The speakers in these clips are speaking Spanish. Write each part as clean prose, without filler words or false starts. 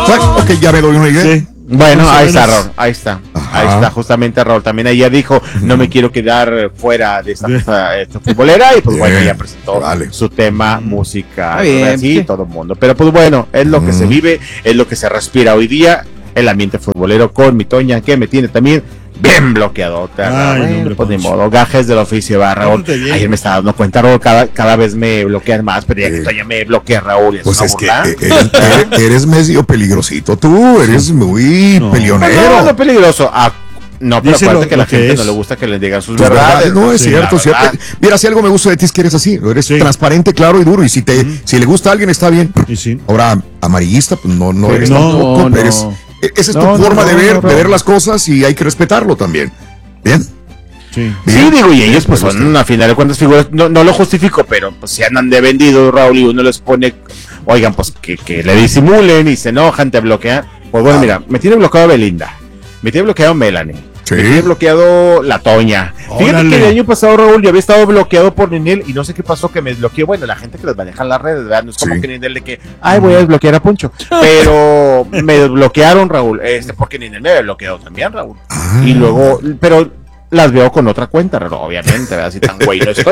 Ok, ya me doy una idea. Sí. Bueno, ahí está, Raúl, ahí está. Ajá. Ahí está, justamente Raúl. También ayer dijo, no me quiero quedar fuera de esta futbolera. Y pues bueno, ya presentó su tema, música, así, todo el mundo. Pero pues bueno, es lo que se vive, es lo que se respira hoy día, el ambiente futbolero con mi Toña, que me tiene también bien bloqueado. Pues ni modo, gajes del oficio, va, Raúl. Ayer me estaba dando cuenta, Raúl, cada vez me bloquean más, pero ya que Toña me bloquea, Raúl. Pues es que eres medio peligrosito tú, eres muy peleonero. No, peligroso. No, pero acuérdate que a la gente no le gusta que les digan sus verdades. No, es cierto, cierto. Mira, si algo me gusta de ti es que eres así, eres transparente, claro y duro. Y si le gusta a alguien, está bien. Ahora, amarillista, pues no eres tampoco, pero esa es tu forma de ver las cosas y hay que respetarlo también. ¿Bien? Sí, digo, y ellos pues son a final de cuentas figuras, no lo justifico, pero pues si andan de vendido, Raúl, y uno les pone, oigan, pues que le disimulen y se enojan, te bloquean. Pues bueno, mira, me tiene bloqueado Belinda, me tiene bloqueado Melanie, me tiene bloqueado la Toña. Fíjate que el año pasado, Raúl, yo había estado bloqueado por Ninel y no sé qué pasó que me desbloqueó. Bueno, la gente que les maneja en las redes, ¿verdad? No es como que Ninel de que, voy a desbloquear a Poncho. Pero me desbloquearon, Raúl, porque Ninel me había bloqueado también, Raúl. Y luego, pero las veo con otra cuenta, Raúl, obviamente, ¿verdad? Así tan güey no estoy.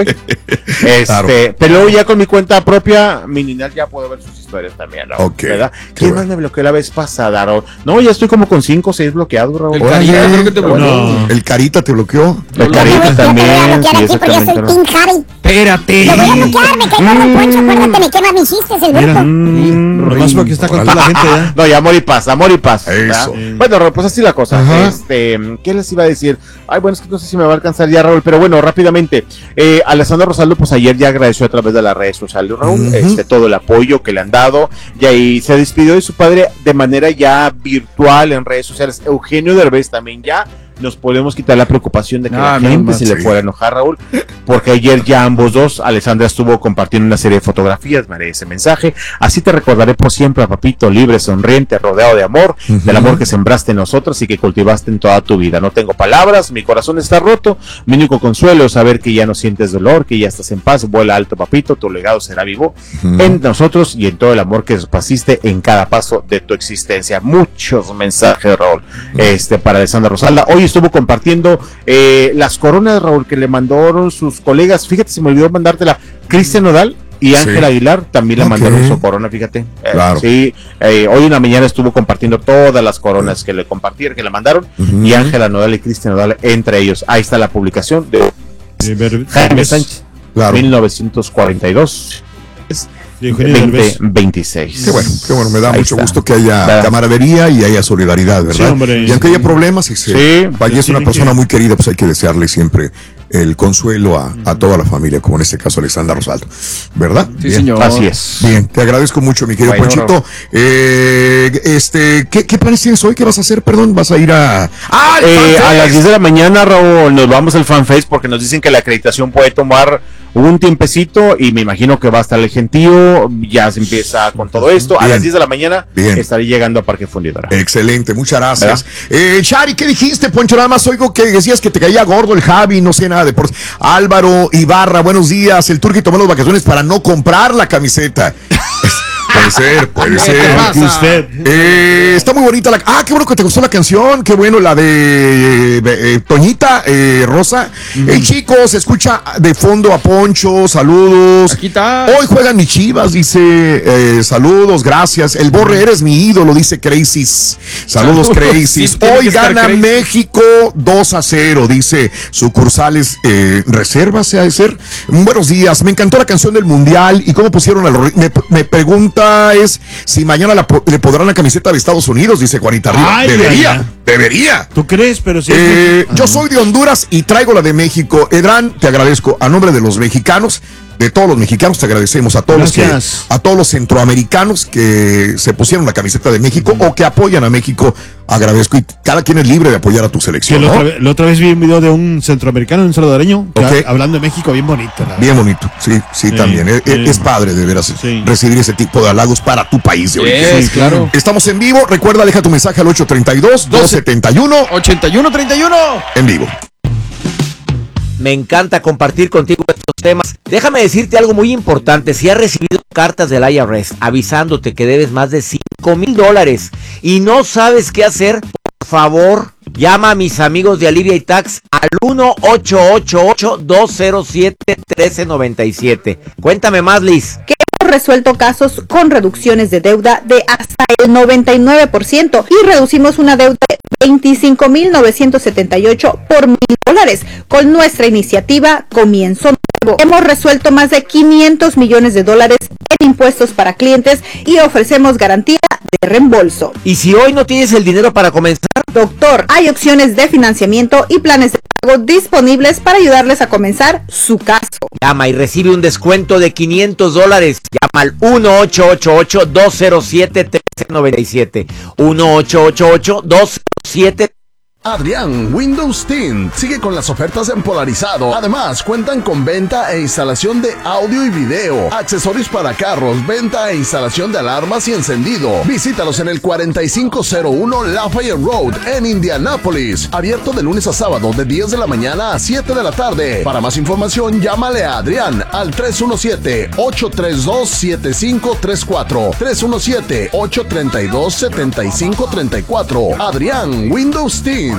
Pero luego ya con mi cuenta propia, mi Ninel ya puedo ver sus historias también, Raúl, ¿verdad? ¿Quién más me bloqueó la vez pasada, Raúl? No, ya estoy como con 5 o 6 bloqueados, Raúl. El Carita creo que te bloqueó. No. El Carita te bloqueó. El Carita también. Sí, exactamente. Yo soy Team Harry. Espérate. Lo voy a bloquear, me cae con el Poncho, acuérdate, me quema mis chistes el bruto. Nomás porque está con toda la gente ya. No, ya amor y paz. Eso. Bueno, Raúl, pues así la cosa. ¿Qué les iba a decir? Bueno, es que no sé si me va a alcanzar ya, Raúl, pero bueno, rápidamente. Alessandra Rosaldo, pues ayer ya agradeció a través de las redes sociales, Raúl, todo el apoyo que le han dado, y ahí se despidió de su padre de manera ya virtual en redes sociales. Eugenio Derbez también ya nos podemos quitar la preocupación de que la gente se le fuera a enojar, Raúl, porque ayer ya ambos dos, Alessandra estuvo compartiendo una serie de fotografías, me haré ese mensaje: así te recordaré por siempre, papito, libre, sonriente, rodeado de amor, del amor que sembraste en nosotros y que cultivaste en toda tu vida. No tengo palabras, mi corazón está roto, mi único consuelo es saber que ya no sientes dolor, que ya estás en paz. Vuela alto, papito, tu legado será vivo en nosotros y en todo el amor que esparciste en cada paso de tu existencia. Muchos mensajes, Raúl, para Alessandra Rosalda. Hoy estuvo compartiendo las coronas, Raúl, que le mandaron sus colegas. Fíjate, se me olvidó mandártela. Cristian Nodal y Ángel Aguilar también le mandaron su corona, fíjate. Hoy en la mañana estuvo compartiendo todas las coronas que le compartieron, que le mandaron, y Ángela Nodal y Cristian Nodal entre ellos. Ahí está la publicación de Jaime Sánchez, 1942. 2026. Qué bueno, me da mucho gusto que haya camaradería y haya solidaridad, ¿verdad? Y aunque haya problemas, vaya, es una persona muy querida, pues hay que desearle siempre el consuelo a toda la familia, como en este caso Alessandra Rosaldo, ¿verdad? Sí, señor. Así es. Bien, te agradezco mucho, mi querido Ponchito. ¿Qué planes tienes hoy? ¿Qué vas a hacer? Perdón, ¿vas a ir a las 10 de la mañana, Raúl? Nos vamos al FanFest porque nos dicen que la acreditación puede tomar un tiempecito y me imagino que va a estar el gentío, ya se empieza con todo esto. A las 10 de la mañana estaré llegando a Parque Fundidora. Excelente, muchas gracias. Shari, ¿qué dijiste, Poncho? Nada más oigo que decías que te caía gordo el Javi, no sé nada de deportes. Álvaro Ibarra, buenos días. El Turqui tomó las vacaciones para no comprar la camiseta. Puede ser. Está muy bonita qué bueno que te gustó la canción, qué bueno la de Toñita Rosa. Hey, chicos, escucha de fondo a Poncho, saludos. Aquí está. Hoy juegan mis Chivas, dice, saludos, gracias. El Borre, eres mi ídolo, dice Crazies. Saludos, Crazies. Hoy gana México 2-0, dice sucursales reservas, se ha de ser. Buenos días, me encantó la canción del Mundial y cómo pusieron al me pregunta es si mañana le podrán la camiseta de Estados Unidos, dice Juanita Arriba. Debería. ¿Tú crees? Pero sí. Yo soy de Honduras y traigo la de México. Edran, te agradezco a nombre de los mexicanos. De todos los mexicanos, te agradecemos a todos a todos los centroamericanos que se pusieron la camiseta de México o que apoyan a México. Agradezco, y cada quien es libre de apoyar a tu selección. La otra vez vi un video de un centroamericano, un salvadoreño, hablando de México, bien bonito. Bien bonito, sí, también. Es padre de veras recibir ese tipo de halagos para tu país de origen. Sí, claro. Estamos en vivo. Recuerda, deja tu mensaje al 832-271-8131. En vivo. Me encanta compartir contigo estos temas. Déjame decirte algo muy importante. Si has recibido cartas del IRS avisándote que debes más de $5,000 y no sabes qué hacer, por favor, llama a mis amigos de Alivia y Tax al 1-888-207-1397. Cuéntame más, Liz. Que hemos resuelto casos con reducciones de deuda de hasta el 99% y reducimos una deuda de $25,978 por $1,000. Con nuestra iniciativa Comienzo Nuevo hemos resuelto más de $500 millones en impuestos para clientes y ofrecemos garantía de reembolso. ¿Y si hoy no tienes el dinero para comenzar? Doctor, hay opciones de financiamiento y planes de pago disponibles para ayudarles a comenzar su caso. Llama y recibe un descuento de $500. Llama al 1-888-207-1397. 1-888-207-1397. Adrián Windows Tint sigue con las ofertas en Polarizado. Además, cuentan con venta e instalación de audio y video, accesorios para carros, venta e instalación de alarmas y encendido. Visítalos en el 4501 Lafayette Road en Indianápolis. Abierto de lunes a sábado de 10 de la mañana a 7 de la tarde. Para más información, llámale a Adrián al 317-832-7534. 317-832-7534. Adrián Windows Tint.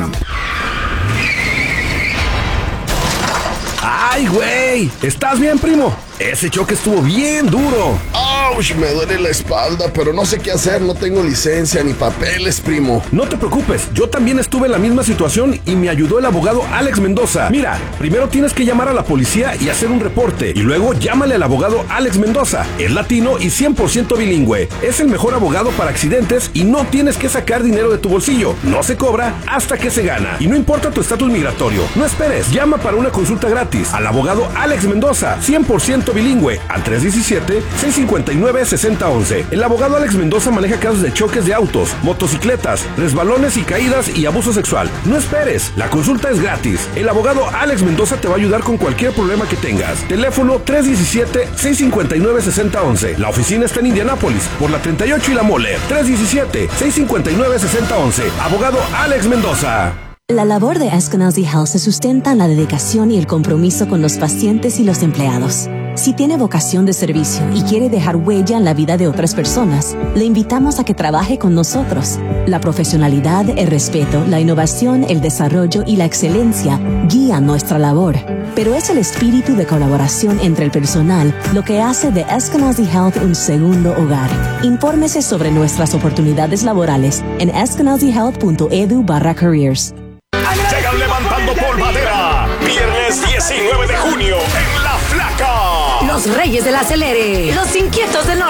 ¡Ay, güey! ¿Estás bien, primo? Ese choque estuvo bien duro. ¡Auch! Me duele la espalda, pero no sé qué hacer. No tengo licencia ni papeles, primo. No te preocupes, yo también estuve en la misma situación y me ayudó el abogado Alex Mendoza. Mira, primero tienes que llamar a la policía y hacer un reporte. Y luego llámale al abogado Alex Mendoza. Es latino y 100% bilingüe. Es el mejor abogado para accidentes y no tienes que sacar dinero de tu bolsillo. No se cobra hasta que se gana. Y no importa tu estatus migratorio. No esperes. Llama para una consulta gratis al abogado Alex Mendoza, 100% bilingüe, al 317-659-6011. El abogado Alex Mendoza maneja casos de choques de autos, motocicletas, resbalones y caídas y abuso sexual. No esperes, la consulta es gratis. El abogado Alex Mendoza te va a ayudar con cualquier problema que tengas. Teléfono 317-659-6011. La oficina está en Indianápolis, por la 38 y la Mole. 317-659-6011. Abogado Alex Mendoza. La labor de Eskenazi Health se sustenta en la dedicación y el compromiso con los pacientes y los empleados. Si tiene vocación de servicio y quiere dejar huella en la vida de otras personas, le invitamos a que trabaje con nosotros. La profesionalidad, el respeto, la innovación, el desarrollo y la excelencia guían nuestra labor. Pero es el espíritu de colaboración entre el personal lo que hace de Eskenazi Health un segundo hogar. Infórmese sobre nuestras oportunidades laborales en eskenazihealth.edu/careers. Llegan levantando polvadera. Viernes 19 de junio en La Flaca. Los Reyes del Acelere. Los Inquietos del Norte.